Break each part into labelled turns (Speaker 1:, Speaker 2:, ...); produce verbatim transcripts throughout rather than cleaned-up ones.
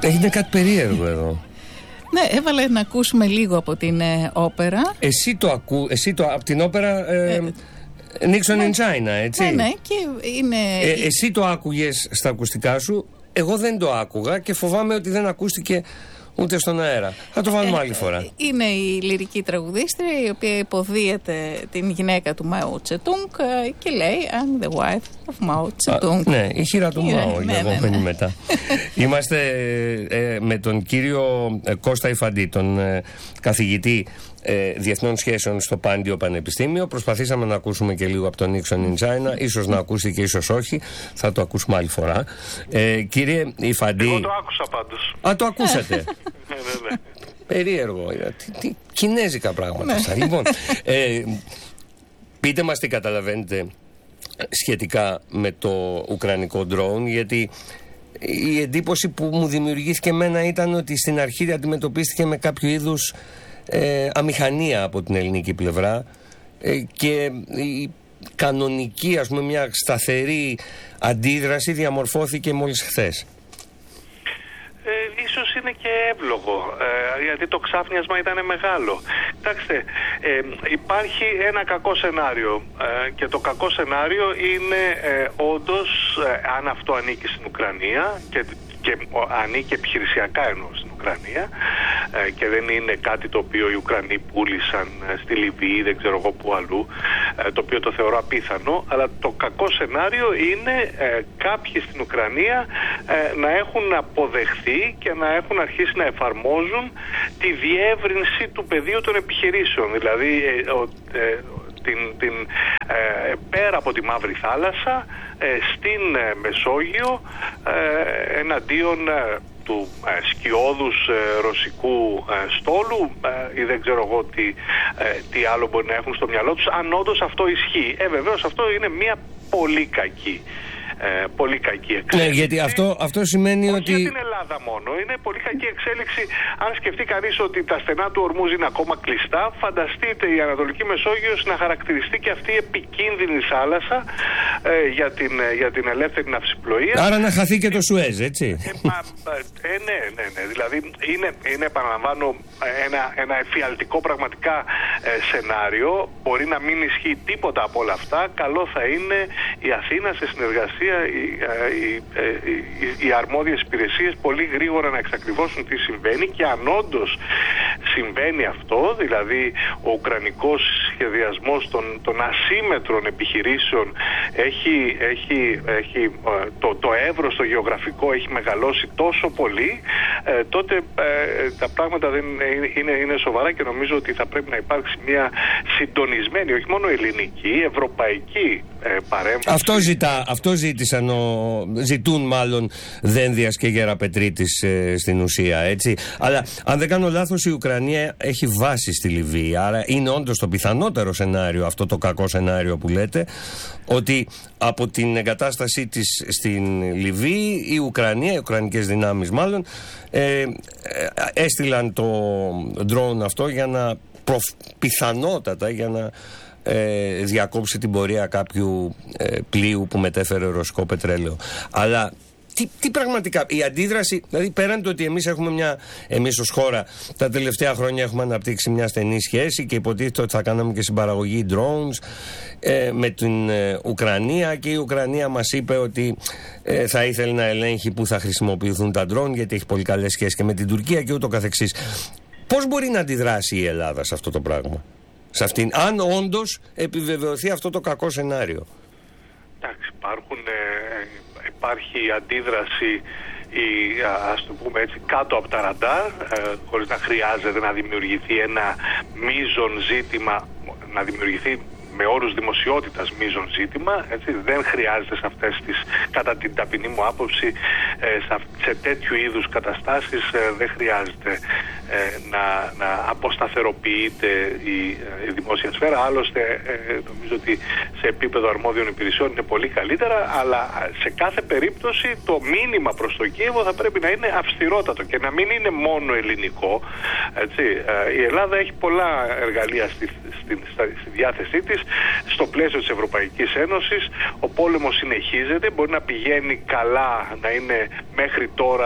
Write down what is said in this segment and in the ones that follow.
Speaker 1: Είναι κάτι περίεργο εδώ.
Speaker 2: Ναι, έβαλε να ακούσουμε λίγο από την ε, όπερα.
Speaker 1: Εσύ το ακού, εσύ το από την όπερα ε, ε, Nixon
Speaker 2: ναι,
Speaker 1: in China, έτσι.
Speaker 2: Ναι, ναι, και είναι...
Speaker 1: Ε, εσύ το άκουγες στα ακουστικά σου, εγώ δεν το άκουγα και φοβάμαι ότι δεν ακούστηκε ούτε στον αέρα. Θα το βάλουμε ε, άλλη φορά.
Speaker 2: Είναι η λυρική τραγουδίστρια η οποία υποδίεται την γυναίκα του Μάο Τσετούγκ και λέει I'm the wife of Mao Zedong.
Speaker 1: Ναι, η χείρα του Μάο, η
Speaker 2: ναι,
Speaker 1: λεγόμενη
Speaker 2: ναι, ναι.
Speaker 1: μετά. Είμαστε ε, με τον κύριο ε, Κώστα Ιφαντή, τον ε, καθηγητή ε, Διεθνών Σχέσεων στο Πάντιο Πανεπιστήμιο. Προσπαθήσαμε να ακούσουμε και λίγο από τον Nixon in China. Ίσως να ακούστηκε, ίσως όχι. Θα το ακούσουμε άλλη φορά. Ε, κύριε Ιφαντή.
Speaker 3: Εγώ το άκουσα πάντως.
Speaker 1: Α, το ακούσατε.
Speaker 3: Ναι, ναι, ναι.
Speaker 1: Περίεργο. Τι, τι κινέζικα πράγματα αυτά. Λοιπόν, ε, πείτε μας τι καταλαβαίνετε σχετικά με το ουκρανικό drone, γιατί η εντύπωση που μου δημιουργήθηκε εμένα ήταν ότι στην αρχή αντιμετωπίστηκε με κάποιο είδους ε, αμηχανία από την ελληνική πλευρά ε, και η κανονική, ας πούμε, μια σταθερή αντίδραση διαμορφώθηκε μόλις χθες.
Speaker 3: Ε, ίσως είναι και εύλογο, ε, γιατί το ξάφνιασμα ήταν μεγάλο. Κοιτάξτε, ε, υπάρχει ένα κακό σενάριο ε, και το κακό σενάριο είναι ε, όντως, ε, αν αυτό ανήκει στην Ουκρανία και, και ανήκει επιχειρησιακά εννοώ στην Ουκρανία ε, και δεν είναι κάτι το οποίο οι Ουκρανοί πούλησαν ε, στη Λιβύη, δεν ξέρω εγώ που αλλού, ε, το οποίο το θεωρώ απίθανο, αλλά το κακό σενάριο είναι ε, κάποιοι στην Ουκρανία ε, να έχουν αποδεχθεί και να έχουν αρχίσει να εφαρμόζουν τη διεύρυνση του πεδίου των επιχειρήσεων. Δηλαδή ε, ο, ε, την, την, ε, πέρα από τη Μαύρη Θάλασσα ε, στην ε, Μεσόγειο ε, εναντίον ε, του ε, σκιώδους ε, ρωσικού ε, στόλου ε, ή δεν ξέρω εγώ τι, ε, τι άλλο μπορεί να έχουν στο μυαλό τους, αν όντως αυτό ισχύει. Ε, βεβαίως αυτό είναι μια πολύ κακή Ε, πολύ κακή εξέλιξη.
Speaker 1: Ναι, γιατί αυτό, αυτό σημαίνει
Speaker 3: όχι
Speaker 1: ότι...
Speaker 3: για την Ελλάδα μόνο. Είναι πολύ κακή εξέλιξη. Αν σκεφτεί κανείς ότι τα στενά του Ορμούζ είναι ακόμα κλειστά, φανταστείτε η Ανατολική Μεσόγειος να χαρακτηριστεί και αυτή η επικίνδυνη θάλασσα ε, για, την, για την ελεύθερη ναυσιπλοεία.
Speaker 1: Άρα να χαθεί και το Σουέζ, έτσι.
Speaker 3: Ε, μα, ε, ναι, ναι, ναι. Δηλαδή είναι, είναι επαναλαμβάνω, ένα, ένα εφιαλτικό πραγματικά ε, σενάριο. Μπορεί να μην ισχύει τίποτα από όλα αυτά. Καλό θα είναι η Αθήνα σε συνεργασία Οι, οι, οι, οι αρμόδιες υπηρεσίες πολύ γρήγορα να εξακριβώσουν τι συμβαίνει και αν όντως συμβαίνει αυτό, δηλαδή ο ουκρανικός σχεδιασμός των, των ασύμετρων επιχειρήσεων έχει, έχει, έχει το, το εύρος το γεωγραφικό έχει μεγαλώσει τόσο πολύ, ε, τότε ε, τα πράγματα δεν είναι, είναι σοβαρά και νομίζω ότι θα πρέπει να υπάρξει μια συντονισμένη, όχι μόνο ελληνική, ευρωπαϊκή ε, παρέμβαση.
Speaker 1: Αυτό ζητά, αυτό ζήτησαν ο, ζητούν μάλλον Δένδιας και Γεραπετρίτης ε, στην ουσία, έτσι. Αλλά αν δεν κάνω λάθος, η Ουκρανία έχει βάση στη Λιβύη, άρα είναι όντως το πιθανότερο σενάριο, αυτό το κακό σενάριο που λέτε, ότι από την εγκατάστασή της στην Λιβύη η Ουκρανία, οι ουκρανικές δυνάμεις μάλλον ε, ε, έστειλαν το drone αυτό για να προφ, πιθανότατα για να Ε, διακόψει την πορεία κάποιου ε, πλοίου που μετέφερε ρωσικό πετρέλαιο. Αλλά τι, τι πραγματικά η αντίδραση, δηλαδή πέραν το ότι εμείς έχουμε μια, εμείς ως χώρα τα τελευταία χρόνια έχουμε αναπτύξει μια στενή σχέση και υποτίθεται ότι θα κάναμε και συμπαραγωγή drones ε, με την ε, Ουκρανία, και η Ουκρανία μας είπε ότι ε, θα ήθελε να ελέγχει που θα χρησιμοποιηθούν τα drone, γιατί έχει πολύ καλές σχέσεις και με την Τουρκία και ούτω καθεξής. Πώς μπορεί να αντιδράσει η Ελλάδα σε αυτό το πράγμα, σε αυτήν, αν όντως επιβεβαιωθεί αυτό το κακό σενάριο?
Speaker 3: Εντάξει, υπάρχουν, ε, υπάρχει αντίδραση, η, ας το πούμε έτσι, κάτω από τα ραντάρ, ε, χωρίς να χρειάζεται να δημιουργηθεί ένα μείζον ζήτημα, να δημιουργηθεί με όρους δημοσιότητας μείζον ζήτημα, έτσι, δεν χρειάζεται σε αυτές τις, κατά την ταπεινή μου άποψη, ε, σε τέτοιου είδους καταστάσεις ε, δεν χρειάζεται ε, να, να αποσταθεροποιείται η, η δημόσια σφαίρα. Άλλωστε ε, νομίζω ότι σε επίπεδο αρμόδιων υπηρεσιών είναι πολύ καλύτερα, αλλά σε κάθε περίπτωση το μήνυμα προς το Κίεβο θα πρέπει να είναι αυστηρότατο και να μην είναι μόνο ελληνικό. Έτσι. Ε, η Ελλάδα έχει πολλά εργαλεία στη, στη, στη διάθεσή της. Στο πλαίσιο της Ευρωπαϊκής Ένωσης ο πόλεμος συνεχίζεται, μπορεί να πηγαίνει καλά, να είναι μέχρι τώρα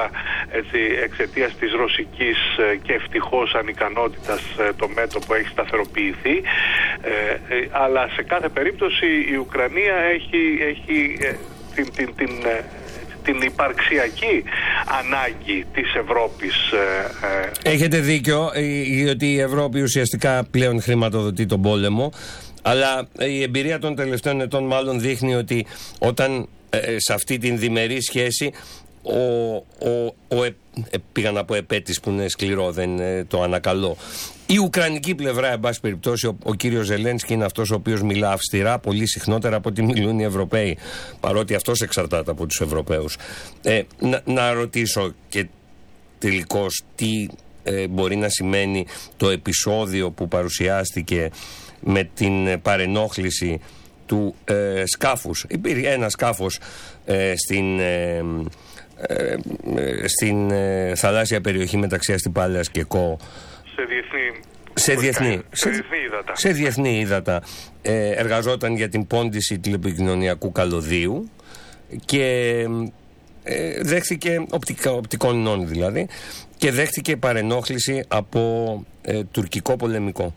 Speaker 3: έτσι, εξαιτίας της ρωσικής και ευτυχώς ανικανότητας το μέτωπο έχει σταθεροποιηθεί, ε, ε, αλλά σε κάθε περίπτωση η Ουκρανία έχει, έχει ε, την, την, την, την υπαρξιακή ανάγκη της Ευρώπης. Ε, ε.
Speaker 1: Έχετε δίκιο, γιατί η Ευρώπη ουσιαστικά πλέον χρηματοδοτεί τον πόλεμο, αλλά η εμπειρία των τελευταίων ετών μάλλον δείχνει ότι όταν ε, σε αυτή την διμερή σχέση ο, ο, ο, ε, πήγα να πω επέτης που είναι σκληρό, δεν ε, το ανακαλώ, η ουκρανική πλευρά, εν πάση περιπτώσει, ο, ο κύριος Ζελένσκι είναι αυτός ο οποίος μιλά αυστηρά, πολύ συχνότερα από ό,τι μιλούν οι Ευρωπαίοι, παρότι αυτός εξαρτάται από τους Ευρωπαίους. Ε, να, να ρωτήσω και τελικώς τι ε, μπορεί να σημαίνει το επεισόδιο που παρουσιάστηκε με την παρενόχληση του ε, σκάφους. Υπήρχε ένα σκάφος ε, στην, ε, ε, στην ε, θαλάσσια περιοχή μεταξύ Αστυπάλαιας και Κο.
Speaker 3: Σε διεθνή,
Speaker 1: σε διεθνή,
Speaker 3: σε διεθνή ύδατα.
Speaker 1: Σε διεθνή ύδατα. Ε, εργαζόταν για την πόντιση τηλεπικοινωνιακού καλωδίου και ε, δέχθηκε οπτικά, οπτικών ινών δηλαδή, και δέχθηκε παρενόχληση από ε, τουρκικό πολεμικό.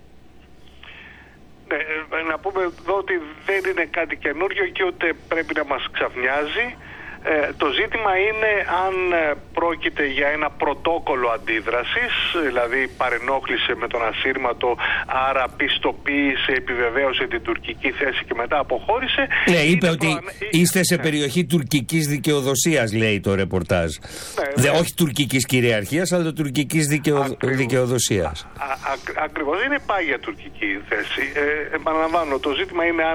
Speaker 3: Ναι, να πούμε εδώ ότι δεν είναι κάτι καινούριο και ούτε πρέπει να μας ξαφνιάζει. Ε, το ζήτημα είναι αν ε, πρόκειται για ένα πρωτόκολλο αντίδρασης, δηλαδή παρενόχλησε με τον ασύρματο, άρα πιστοποίησε, επιβεβαίωσε την τουρκική θέση και μετά αποχώρησε.
Speaker 1: Ναι, είπε ότι
Speaker 3: προαν...
Speaker 1: είστε σε
Speaker 3: ναι.
Speaker 1: περιοχή τουρκικής δικαιοδοσίας, λέει το ρεπορτάζ. Ναι, Δε, ναι. Όχι τουρκικής κυριαρχίας, αλλά τουρκικής δικαιο... δικαιοδοσίας.
Speaker 3: Ακριβώς, είναι πάγια τουρκική θέση. Ε, επαναλαμβάνω, το ζήτημα είναι αν